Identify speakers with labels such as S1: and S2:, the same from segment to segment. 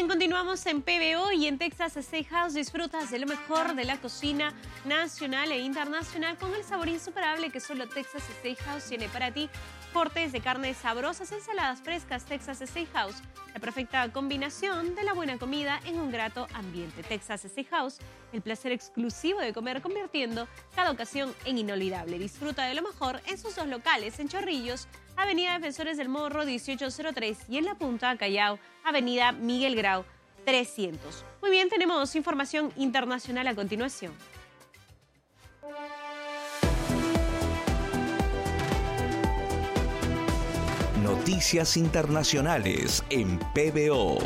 S1: continuamos en PBO y en Texas Steakhouse disfrutas de lo mejor de la cocina nacional e internacional con el sabor insuperable que solo Texas Steakhouse tiene para ti. Cortes de carne sabrosas, ensaladas frescas. Texas Steakhouse, la perfecta combinación de la buena comida en un grato ambiente. Texas Steakhouse, el placer exclusivo de comer convirtiendo cada ocasión en inolvidable. Disfruta de lo mejor en sus dos locales, en Chorrillos, Avenida Defensores del Morro 1803 y en La Punta, Callao, Avenida Miguel Grau 300. Muy bien, tenemos información internacional a continuación.
S2: Noticias internacionales en PBO.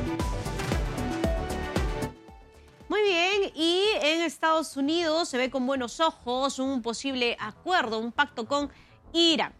S1: Muy bien, y en Estados Unidos se ve con buenos ojos un posible acuerdo, un pacto con Irán.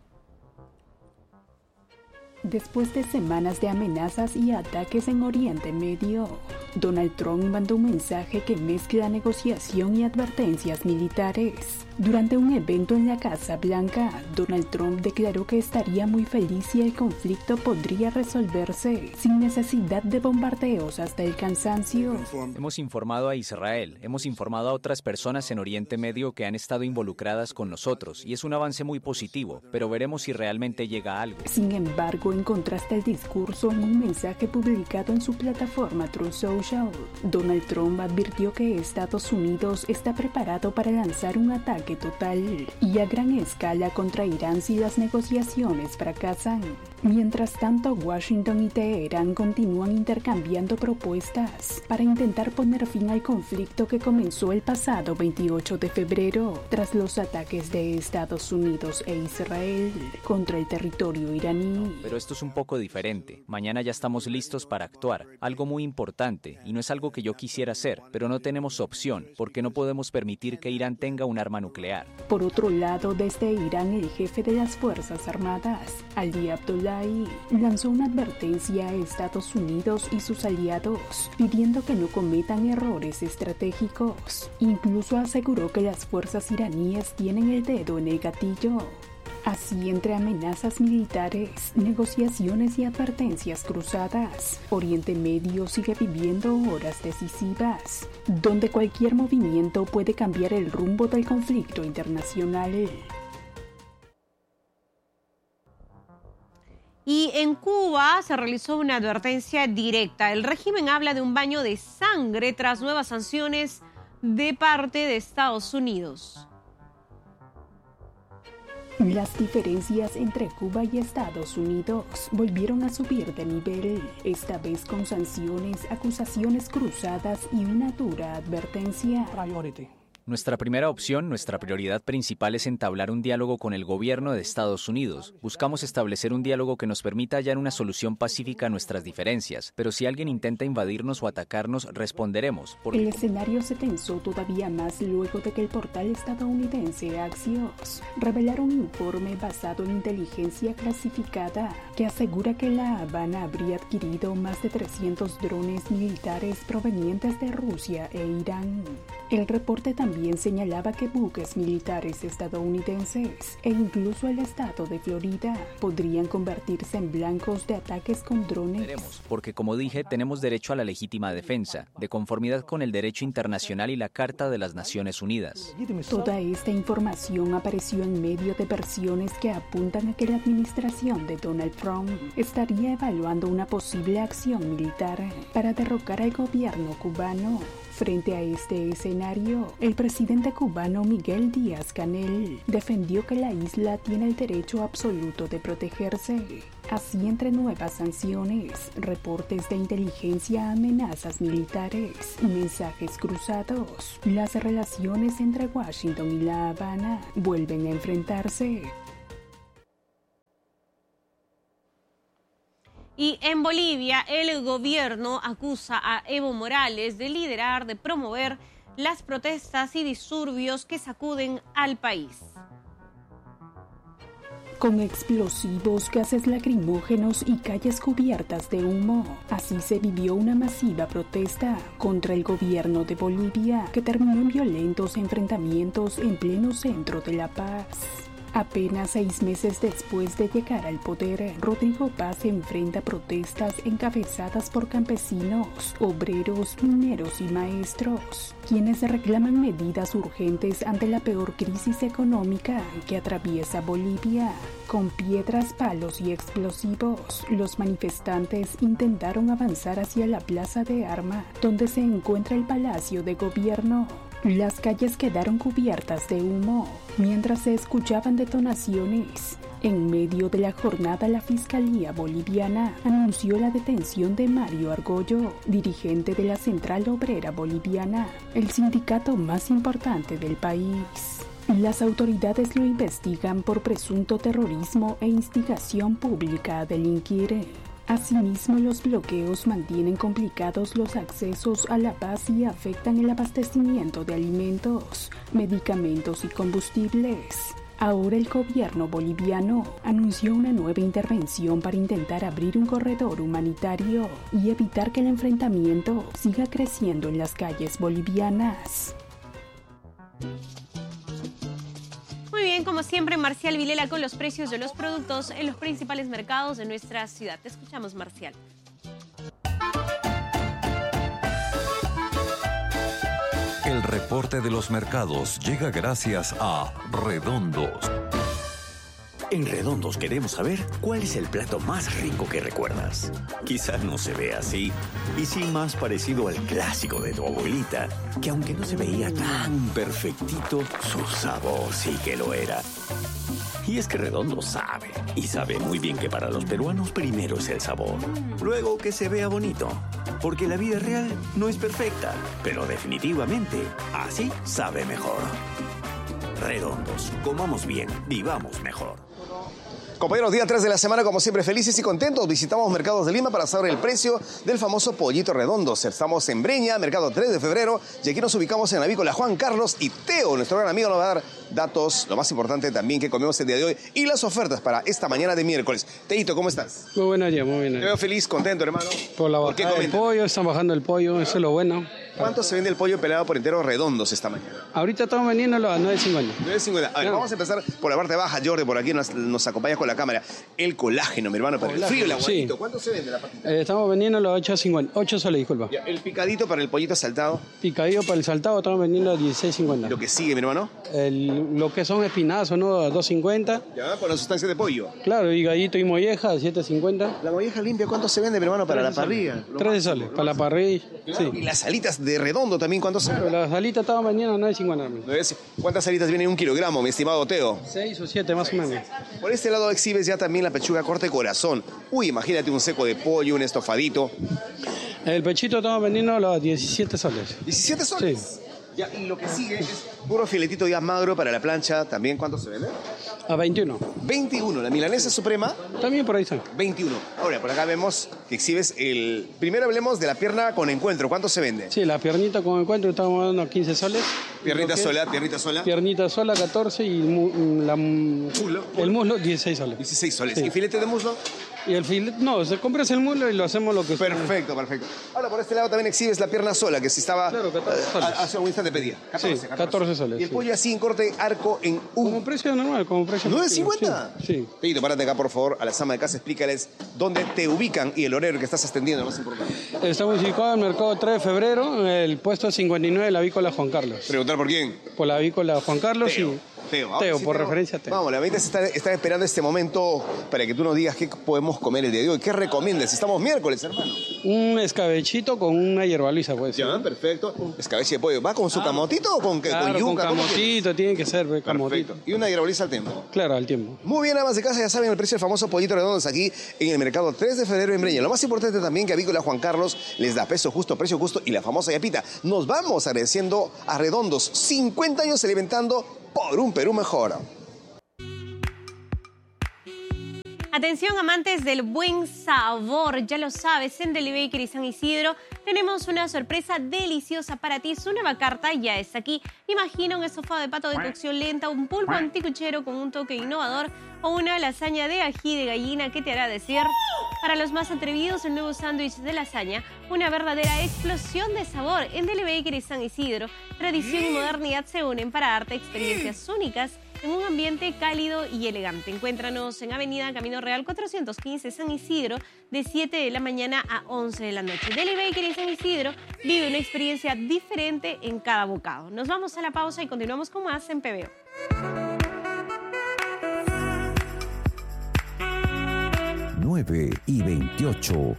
S3: Después de semanas de amenazas y ataques en Oriente Medio, Donald Trump mandó un mensaje que mezcla negociación y advertencias militares. Durante un evento en la Casa Blanca, Donald Trump declaró que estaría muy feliz si el conflicto podría resolverse sin necesidad de bombardeos hasta el cansancio.
S4: Hemos informado a Israel, hemos informado a otras personas en Oriente Medio que han estado involucradas con nosotros y es un avance muy positivo, pero veremos si realmente llega a algo.
S3: Sin embargo, encontraste el discurso en un mensaje publicado en su plataforma Truth Social. Donald Trump advirtió que Estados Unidos está preparado para lanzar un ataque total y a gran escala contra Irán si las negociaciones fracasan. Mientras tanto, Washington y Teherán continúan intercambiando propuestas para intentar poner fin al conflicto que comenzó el pasado 28 de febrero tras los ataques de Estados Unidos e Israel contra el territorio iraní.
S4: Pero esto es un poco diferente. Mañana ya estamos listos para actuar. Algo muy importante, y no es algo que yo quisiera hacer, pero no tenemos opción, porque no podemos permitir que Irán tenga un arma nuclear.
S3: Por otro lado, desde Irán, el jefe de las Fuerzas Armadas, Ali Abdullahi, lanzó una advertencia a Estados Unidos y sus aliados, pidiendo que no cometan errores estratégicos. Incluso aseguró que las fuerzas iraníes tienen el dedo en el gatillo. Así, entre amenazas militares, negociaciones y advertencias cruzadas, Oriente Medio sigue viviendo horas decisivas, donde cualquier movimiento puede cambiar el rumbo del conflicto internacional.
S1: Y en Cuba se realizó una advertencia directa. El régimen habla de un baño de sangre tras nuevas sanciones de parte de Estados Unidos.
S3: Las diferencias entre Cuba y Estados Unidos volvieron a subir de nivel, esta vez con sanciones, acusaciones cruzadas y una dura advertencia.
S4: Nuestra primera opción, nuestra prioridad principal es entablar un diálogo con el gobierno de Estados Unidos. Buscamos establecer un diálogo que nos permita hallar una solución pacífica a nuestras diferencias, pero si alguien intenta invadirnos o atacarnos, responderemos.
S3: El escenario se tensó todavía más luego de que el portal estadounidense Axios revelara un informe basado en inteligencia clasificada que asegura que La Habana habría adquirido más de 300 drones militares provenientes de Rusia e Irán. El reporte también señalaba que buques militares estadounidenses e incluso el estado de Florida podrían convertirse en blancos de ataques con drones.
S4: Porque, como dije, tenemos derecho a la legítima defensa, de conformidad con el derecho internacional y la Carta de las Naciones Unidas.
S3: Toda esta información apareció en medio de versiones que apuntan a que la administración de Donald Trump estaría evaluando una posible acción militar para derrocar al gobierno cubano. Frente a este escenario, el presidente cubano Miguel Díaz-Canel defendió que la isla tiene el derecho absoluto de protegerse. Así, entre nuevas sanciones, reportes de inteligencia, amenazas militares y mensajes cruzados, las relaciones entre Washington y La Habana vuelven a enfrentarse.
S1: Y en Bolivia, el gobierno acusa a Evo Morales de liderar, de promover las protestas y disturbios que sacuden al país.
S3: Con explosivos, gases lacrimógenos y calles cubiertas de humo, así se vivió una masiva protesta contra el gobierno de Bolivia que terminó en violentos enfrentamientos en pleno centro de La Paz. Apenas 6 meses después de llegar al poder, Rodrigo Paz enfrenta protestas encabezadas por campesinos, obreros, mineros y maestros, quienes reclaman medidas urgentes ante la peor crisis económica que atraviesa Bolivia. Con piedras, palos y explosivos, los manifestantes intentaron avanzar hacia la Plaza de Armas, donde se encuentra el Palacio de Gobierno. Las calles quedaron cubiertas de humo, mientras se escuchaban detonaciones. En medio de la jornada, la Fiscalía Boliviana anunció la detención de Mario Argollo, dirigente de la Central Obrera Boliviana, el sindicato más importante del país. Las autoridades lo investigan por presunto terrorismo e instigación pública a delinquir. Asimismo, los bloqueos mantienen complicados los accesos a la paz y afectan el abastecimiento de alimentos, medicamentos y combustibles. Ahora el gobierno boliviano anunció una nueva intervención para intentar abrir un corredor humanitario y evitar que el enfrentamiento siga creciendo en las calles bolivianas.
S1: Muy bien, como siempre, Marcial Vilela con los precios de los productos en los principales mercados de nuestra ciudad. Te escuchamos, Marcial.
S2: El reporte de los mercados llega gracias a Redondos.
S5: En Redondos queremos saber cuál es el plato más rico que recuerdas. Quizás no se ve así, y sí más parecido al clásico de tu abuelita, que aunque no se veía tan perfectito, su sabor sí que lo era. Y es que Redondo sabe, y sabe muy bien que para los peruanos primero es el sabor, luego que se vea bonito, porque la vida real no es perfecta, pero definitivamente así sabe mejor. Redondos, comamos bien, vivamos mejor.
S6: Compañeros, día 3 de la semana, como siempre, felices y contentos. Visitamos Mercados de Lima para saber el precio del famoso pollito Redondos. Estamos en Breña, mercado 3 de febrero, y aquí nos ubicamos en la avícola Juan Carlos, y Teo, nuestro gran amigo, nos va a dar datos, lo más importante también que comemos el día de hoy, y las ofertas para esta mañana de miércoles. Teito, ¿cómo estás?
S7: Muy buenos días, muy bien.
S6: Te veo feliz, contento, hermano.
S7: Por la bajada del pollo, están bajando el pollo, eso es lo bueno.
S6: ¿Cuánto se vende el pollo pelado por entero Redondos esta mañana?
S7: Ahorita estamos vendiéndolo a 9.50.
S6: 9.50. A ver, vamos a empezar por la parte baja. Jordi, por aquí nos acompañas con la cámara. El colágeno, mi hermano, para el frío, el aguadito. Sí. ¿Cuánto se vende la patita?
S7: Estamos vendiéndolo a 8.50. 8 soles, disculpa.
S6: Ya, el picadito para el pollito saltado.
S7: Picadillo para el saltado estamos vendiendo a 16.50.
S6: Lo que sigue, mi hermano.
S7: Lo que son espinazos, ¿no? A 2.50.
S6: Ya, con la sustancia de pollo.
S7: Claro, y gallito y molleja a 7.50.
S6: La molleja limpia, ¿cuánto se vende, mi hermano, para la parrilla?
S7: 13 soles, para la parrilla.
S6: Claro. Sí. Y las alitas de Redondo también, ¿cuánto se vende?
S7: Las alitas estaban vendiendo a 9.50.
S6: ¿Cuántas alitas vienen en 1 kilogramo, mi estimado Teo?
S7: 6 o 7, más o menos.
S6: Por este lado exhibes ya también la pechuga corte corazón. Uy, imagínate un seco de pollo, un estofadito.
S7: El pechito estamos vendiendo a los 17 soles.
S6: ¿17 soles?
S7: Sí.
S6: Ya, y lo que sigue es puro filetito ya magro para la plancha. ¿También cuánto se vende?
S7: A 21.
S6: 21. La milanesa suprema.
S7: También por ahí está.
S6: 21. Ahora, por acá vemos que exhibes el... Primero hablemos de la pierna con encuentro. ¿Cuánto se vende?
S7: Sí, la piernita con encuentro estamos dando 15 soles.
S6: Piernita sola, piernita sola.
S7: Piernita sola, 14 y el muslo, 16 soles. 16
S6: soles.
S7: Sí.
S6: ¿Y filete de muslo?
S7: Y el filete, no, se compras el muslo y lo hacemos lo que...
S6: Perfecto, perfecto. Ahora, por este lado también exhibes la pierna sola, que si estaba...
S7: Claro, 14 soles.
S6: Hace un instante pedía. 14,
S7: sí, 14 soles.
S6: Y el pollo así en corte arco en un...
S7: Como precio normal, como precio...
S6: ¿9.50?
S7: Sí.
S6: Teito, párate acá, por favor, a la ama de casa, explícales dónde te ubican y el horario que estás extendiendo, lo más importante.
S7: Estamos ubicados en el mercado 3 de febrero, en el puesto 59 de la avícola Juan Carlos.
S6: ¿Preguntar por quién?
S7: Por la avícola Juan Carlos
S6: Teo.
S7: y...
S6: Teo,
S7: por referencia a Teo.
S6: Vamos, la gente está esperando este momento para que tú nos digas qué podemos comer el día de hoy. ¿Qué recomiendas? Estamos miércoles, hermano.
S7: Un escabechito con una hierba luisa, pues.
S6: Ya, perfecto. Escabeche de pollo. ¿Va con su camotito o con yuca?
S7: Con camotito, tiene que ser camotito.
S6: Y una hierba luisa al tiempo.
S7: Claro, al tiempo.
S6: Muy bien, amas de casa, ya saben el precio del famoso pollito Redondos aquí en el mercado 3 de febrero en Breña. Lo más importante también que Avícola Juan Carlos les da peso justo, precio justo y la famosa yapita. Nos vamos agradeciendo a Redondos, 50 años alimentando por un Perú mejor.
S1: Atención, amantes del buen sabor, ya lo sabes, en Deli Bakery San Isidro tenemos una sorpresa deliciosa para ti. Su nueva carta ya está aquí. Imagina un estofado de pato de cocción lenta, un pulpo anticuchero con un toque innovador o una lasaña de ají de gallina que te hará decir. Para los más atrevidos, el nuevo sándwich de lasaña, una verdadera explosión de sabor. En Deli Bakery San Isidro, tradición y modernidad se unen para darte experiencias únicas en un ambiente cálido y elegante. Encuéntranos en Avenida Camino Real 415 San Isidro de 7 de la mañana a 11 de la noche. Deli Bakery San Isidro vive una experiencia diferente en cada bocado. Nos vamos a la pausa y continuamos con más en PBO.
S2: y 28.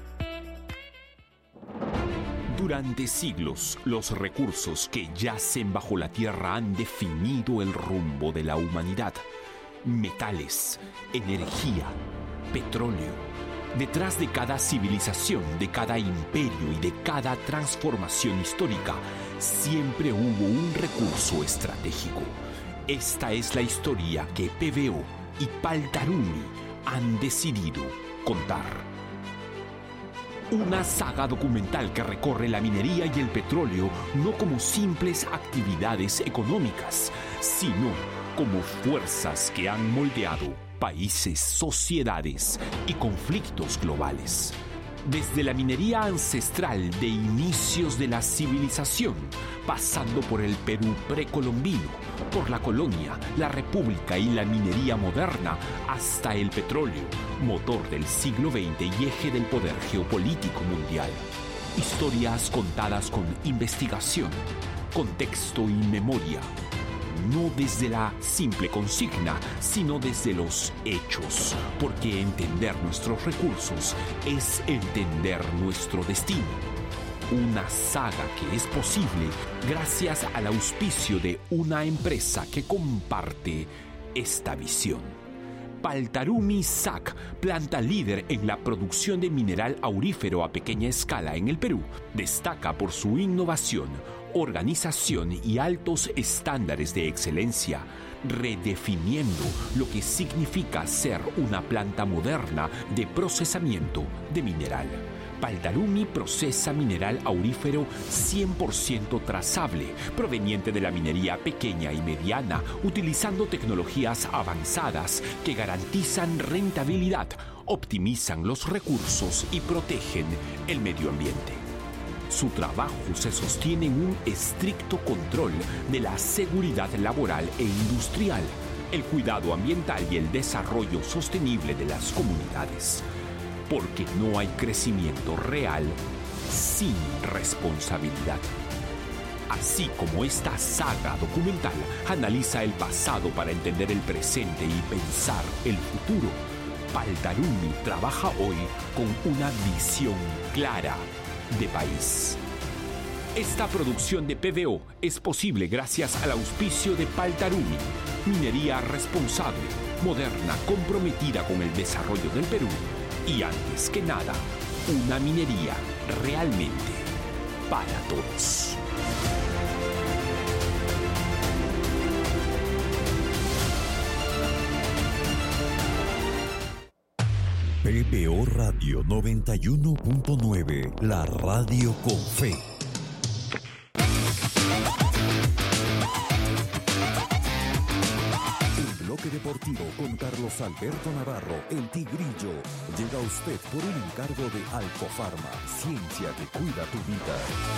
S8: Durante siglos, los recursos que yacen bajo la tierra han definido el rumbo de la humanidad. Metales, energía, petróleo. Detrás de cada civilización, de cada imperio y de cada transformación histórica, siempre hubo un recurso estratégico. Esta es la historia que PBO y Paltarumi han decidido contar. Una saga documental que recorre la minería y el petróleo no como simples actividades económicas, sino como fuerzas que han moldeado países, sociedades y conflictos globales. Desde la minería ancestral de inicios de la civilización, pasando por el Perú precolombino, por la colonia, la república y la minería moderna, hasta el petróleo, motor del siglo XX y eje del poder geopolítico mundial. Historias contadas con investigación, contexto y memoria. No desde la simple consigna, sino desde los hechos, porque entender nuestros recursos es entender nuestro destino. Una saga que es posible gracias al auspicio de una empresa que comparte esta visión. Paltarumi SAC, planta líder en la producción de mineral aurífero a pequeña escala en el Perú, destaca por su innovación, organización y altos estándares de excelencia, redefiniendo lo que significa ser una planta moderna de procesamiento de mineral. Paltarumi procesa mineral aurífero 100% trazable, proveniente de la minería pequeña y mediana, utilizando tecnologías avanzadas que garantizan rentabilidad, optimizan los recursos y protegen el medio ambiente. Su trabajo se sostiene en un estricto control de la seguridad laboral e industrial, el cuidado ambiental y el desarrollo sostenible de las comunidades. Porque no hay crecimiento real sin responsabilidad. Así como esta saga documental analiza el pasado para entender el presente y pensar el futuro, Paltarumi trabaja hoy con una visión clara de país. Esta producción de PBO es posible gracias al auspicio de Paltarumi, minería responsable, moderna, comprometida con el desarrollo del Perú y, antes que nada, una minería realmente para todos.
S2: PBO Radio 91.9, la radio con fe. El bloque deportivo con Carlos Alberto Navarro, el Tigrillo, llega a usted por un encargo de Alcofarma, ciencia que cuida tu vida.